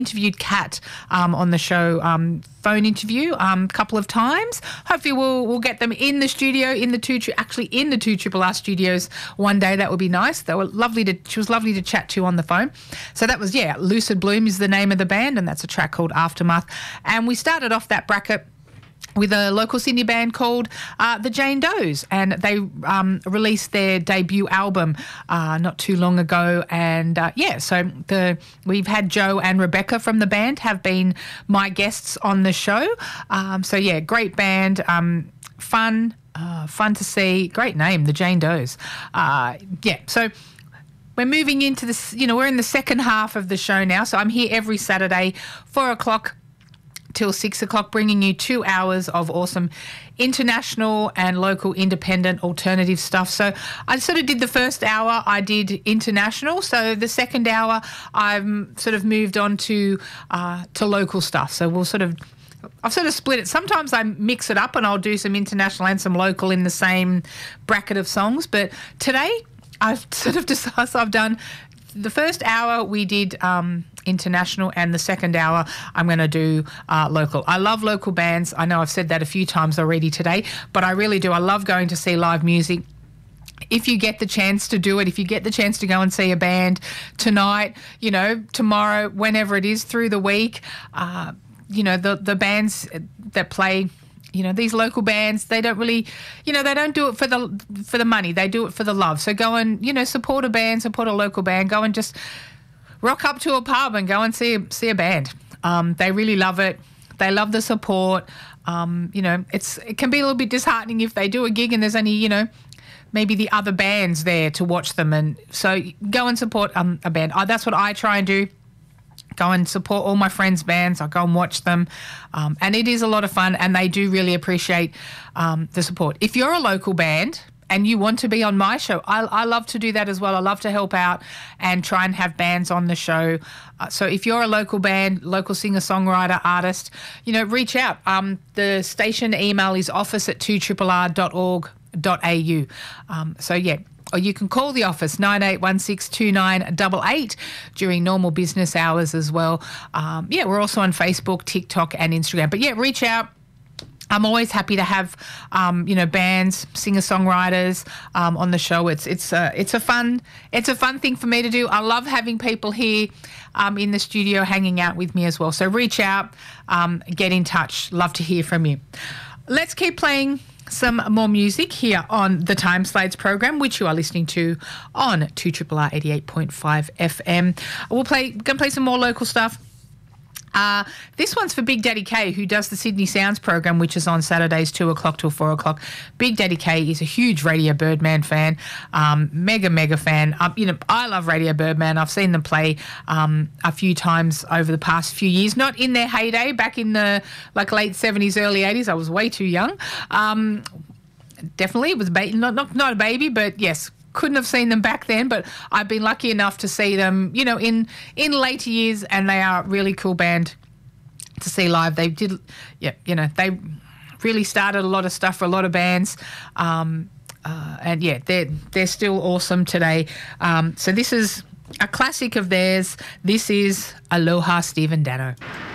interviewed Kat on the show, phone interview a couple of times. Hopefully we'll get them in the studio, in the 2RRR studios one day. That would be nice. She was lovely to chat to on the phone. So that was, Lucid Bloom is the name of the band, and that's a track called Aftermath. And we started off that bracket with a local Sydney band called the Jane Does, and they released their debut album not too long ago. And we've had Joe and Rebecca from the band have been my guests on the show. Great band, fun to see, great name, the Jane Does. So we're moving into this, we're in the second half of the show now. So I'm here every Saturday, 4 o'clock till 6 o'clock, bringing you 2 hours of awesome international and local independent alternative stuff. So I sort of did the first hour, I did international. So the second hour, I've sort of moved on to local stuff. So I've sort of split it. Sometimes I mix it up and I'll do some international and some local in the same bracket of songs. But today I've sort of decided, so I've done the first hour we did international, and the second hour I'm going to do local. I love local bands. I know I've said that a few times already today, but I really do. I love going to see live music. If you get the chance to do it, if you get the chance to go and see a band tonight, tomorrow, whenever it is through the week, the bands that play, these local bands, they don't really, they don't do it for the money. They do it for the love. So go and, support a band, support a local band. Go and just rock up to a pub and go and see a band. They really love it. They love the support. It can be a little bit disheartening if they do a gig and there's only, maybe the other bands there to watch them. And so go and support a band. That's what I try and do. Go and support all my friends' bands. I go and watch them. And it is a lot of fun, and they do really appreciate the support. If you're a local band and you want to be on my show, I love to do that as well. I love to help out and try and have bands on the show. So if you're a local band, local singer-songwriter, artist, reach out. The station email is office@2RRR.org.au. Or you can call the office, 98162988, during normal business hours as well. We're also on Facebook, TikTok and Instagram. But, reach out. I'm always happy to have, bands, singer-songwriters on the show. It's a fun thing for me to do. I love having people here in the studio hanging out with me as well. So reach out, get in touch. Love to hear from you. Let's keep playing some more music here on the Time Slides program, which you are listening to on 2RRR 88.5 FM. We're going to play some more local stuff. This one's for Big Daddy K, who does the Sydney Sounds program, which is on Saturdays 2 o'clock till 4 o'clock. Big Daddy K is a huge Radio Birdman fan, mega fan. I love Radio Birdman. I've seen them play a few times over the past few years, not in their heyday, back in the late 70s, early 80s. I was way too young. Definitely, it was not a baby, but yes, couldn't have seen them back then, but I've been lucky enough to see them, in later years, and they are a really cool band to see live. They did, they really started a lot of stuff for a lot of bands, they're still awesome today. So this is a classic of theirs. This is Aloha Stephen Dano.